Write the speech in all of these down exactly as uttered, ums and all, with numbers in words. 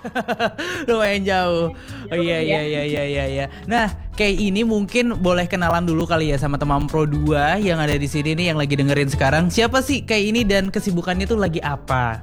Lumayan jauh. Oh iya iya iya iya iya iya. Nah, kayak ini mungkin boleh kenalan dulu kali ya sama teman Pro dua yang ada di sini nih yang lagi dengerin sekarang. Siapa sih kayak ini dan kesibukannya tuh lagi apa?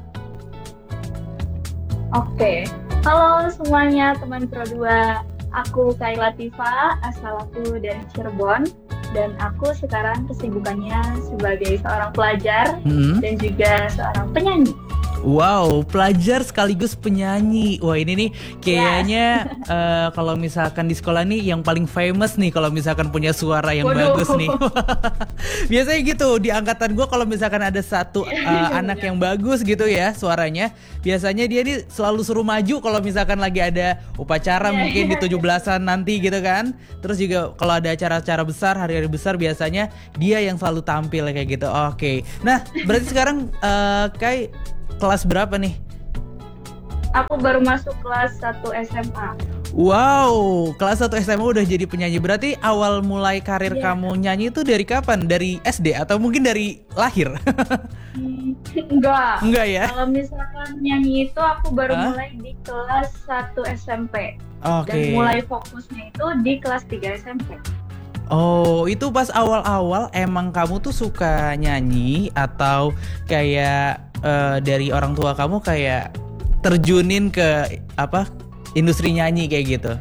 Oke, halo semuanya teman Pro dua. Aku Kai Latifa, asal aku dari Cirebon. Dan aku sekarang kesibukannya sebagai seorang pelajar Hmm? dan juga seorang penyanyi. Wow, pelajar sekaligus penyanyi. Wah ini nih kayaknya eh, kalau misalkan di sekolah nih yang paling famous nih kalau misalkan punya suara yang Waduh. bagus nih. Biasanya gitu di angkatan gue kalau misalkan ada satu eh, anak yang bagus gitu ya suaranya, biasanya dia nih selalu suruh maju kalau misalkan lagi ada upacara Iya, mungkin di iya, tujuh belasan nanti gitu kan. Terus juga kalau ada acara-acara besar, hari-hari besar biasanya dia yang selalu tampil kayak gitu. Oke. Nah, berarti sekarang eh, Kai kelas berapa nih? Aku baru masuk kelas satu S M A. Wow, kelas satu S M A udah jadi penyanyi. Berarti awal mulai karir Iya. kamu nyanyi itu dari kapan? Dari S D atau mungkin dari lahir? Hmm, Enggak. Enggak ya? Kalau misalkan nyanyi itu aku baru Hah? mulai di kelas satu S M P. Oke. Dan mulai fokusnya itu di kelas tiga S M P. Oh, itu pas awal-awal emang kamu tuh suka nyanyi atau kayak eh, dari orang tua kamu kayak terjunin ke apa industri nyanyi kayak gitu?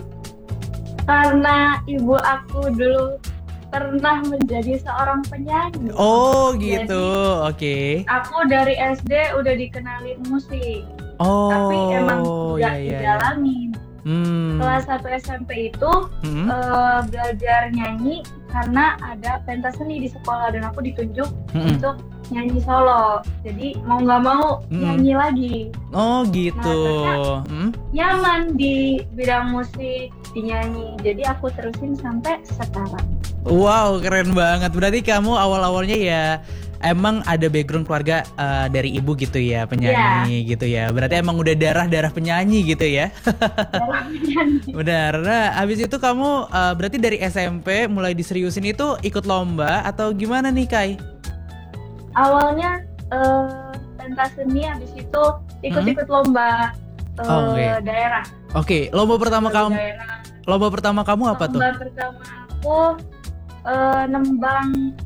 Karena ibu aku dulu pernah menjadi seorang penyanyi. Oh Jadi, gitu, oke. aku dari S D udah dikenalin musik. Oh, Tapi emang iya nggak iya. iya. didalamin. Hmm. Kelas satu S M P itu Hmm. eh, belajar nyanyi karena ada pentas seni di sekolah dan aku ditunjuk Hmm. untuk nyanyi solo. Jadi mau nggak mau Hmm. nyanyi lagi. Oh gitu. Nah, Hmm? Nyaman di bidang musik, dinyanyi. Jadi aku terusin sampai sekarang. Wow, keren banget. Berarti kamu awal-awalnya ya emang ada background keluarga eh, dari ibu gitu ya, penyanyi gitu ya. Berarti emang udah darah-darah penyanyi gitu ya. Dalam menyanyi. Benar. Nah, habis itu kamu eh, berarti dari S M P mulai diseriusin itu ikut lomba atau gimana nih, Kai? Awalnya eh, pentas seni, habis itu ikut-ikut lomba eh, Oh, oke. daerah. Oke, lomba pertama Lomba kamu daerah. lomba pertama kamu apa tuh? Lomba pertama aku eh, nembang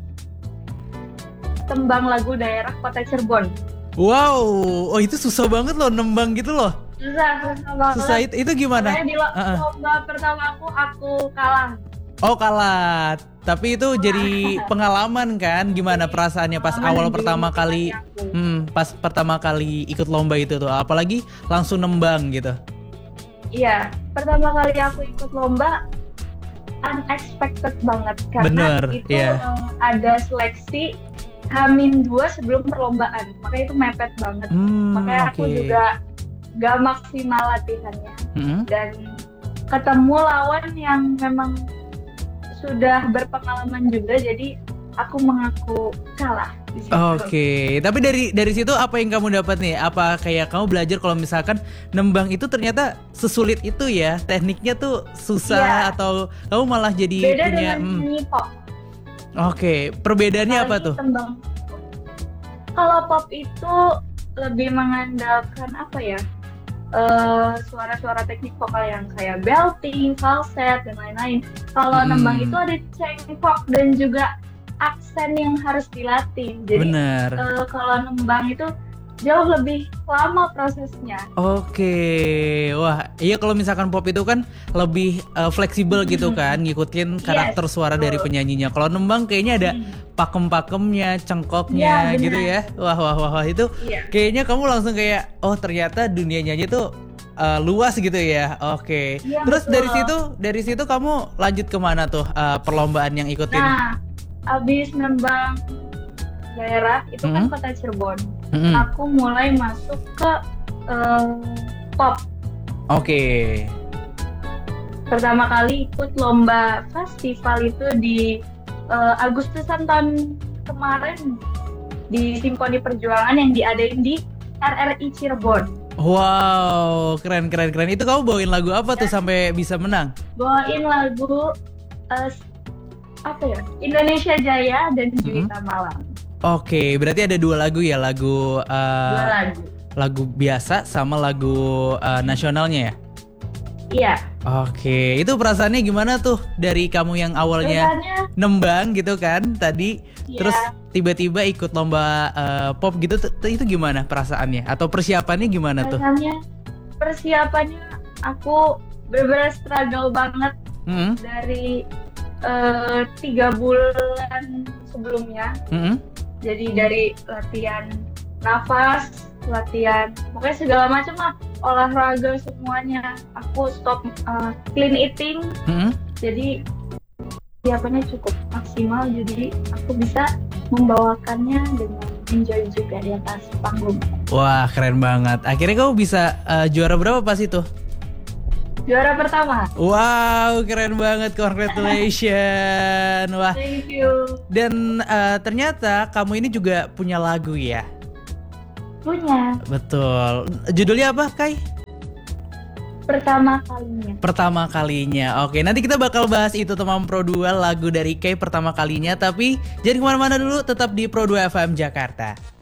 tembang lagu daerah Kota Cirebon. Wow, oh itu susah banget loh nembang gitu loh. Susah, susah banget. Susah itu, itu gimana? Makanya di lo- Uh-uh. lomba pertama aku aku kalah. Oh kalah, tapi itu jadi pengalaman kan? Gimana perasaannya pas Pengalaman awal di pertama kali, aku. hmm, pas pertama kali ikut lomba itu tuh, apalagi langsung nembang gitu. Iya, pertama kali aku ikut lomba unexpected banget karena Bener, itu iya. eh, ada seleksi Hamin dua sebelum perlombaan, makanya itu mepet banget. Hmm, Makanya aku oke. juga gak maksimal latihannya Mm-mm. dan ketemu lawan yang memang sudah berpengalaman juga, jadi aku mengaku kalah di situ. Oke, tapi dari dari situ apa yang kamu dapat nih? Apa kayak kamu belajar kalau misalkan nembang itu ternyata sesulit itu ya? Tekniknya tuh susah Iya. atau kamu malah jadi Beda punya dengan hmm, nyanyi pop. Oke, perbedaannya apa Apalagi tuh? tembang. Kalau pop itu lebih mengandalkan apa ya? eh, suara-suara teknik vokal yang kayak belting, falset dan lain-lain. Kalau Hmm. nembang itu ada cengkok dan juga aksen yang harus dilatih. Jadi Bener. eh, kalau nembang itu jauh lebih lama prosesnya. Oke, wah iya kalau misalkan pop itu kan lebih eh, fleksibel gitu kan, ngikutin karakter Yes, suara dari betul. penyanyinya. Kalau nembang kayaknya ada Hmm. pakem-pakemnya, cengkoknya Iya, gitu benar. ya. Wah wah wah, wah itu Iya. kayaknya kamu langsung kayak oh ternyata dunia nyanyi tuh eh, luas gitu ya. Oke. Iya, Terus betul. dari situ dari situ kamu lanjut kemana tuh eh, perlombaan yang ikutin? Nah, abis nembang daerah itu kan Hmm. kota Cirebon. Mm-mm. Aku mulai masuk ke eh, pop. Oke. Pertama kali ikut lomba festival itu di eh, Agustusan tahun kemarin di Simfoni Perjuangan yang diadain di R R I Cirebon. Wow, keren keren keren. Itu kamu bawain lagu apa tuh sampai bisa menang? Bawain lagu eh, apa ya? Indonesia Jaya dan Juwita Malam. Oke, berarti ada dua lagu ya, lagu uh, Dua lagu. lagu biasa sama lagu uh, nasionalnya ya? Iya. Oke, itu perasaannya gimana tuh dari kamu yang awalnya Perasaannya, nembang gitu kan tadi, iya. terus tiba-tiba ikut lomba uh, pop gitu, t- t- itu gimana perasaannya? Atau persiapannya gimana tuh? Perasaannya, persiapannya aku bener-bener struggle banget Mm-mm, dari eh, tiga bulan sebelumnya. mm-mm. Jadi dari latihan nafas, latihan, pokoknya segala macam lah, olahraga semuanya. Aku stop eh, clean eating, Mm-mm. jadi persiapannya cukup maksimal. Jadi aku bisa membawakannya dengan enjoy juga di atas panggung. Wah, keren banget. Akhirnya kamu bisa uh, juara berapa pas itu? Juara pertama. Wow, keren banget. Congratulations. Wah, Thank you. dan uh, ternyata kamu ini juga punya lagu ya? Punya Betul. Judulnya apa, Kai? pertama kalinya. Pertama kalinya. Oke, nanti kita bakal bahas itu teman Pro dua, lagu dari Kai pertama kalinya. Tapi jangan kemana-mana dulu, tetap di Pro dua F M Jakarta.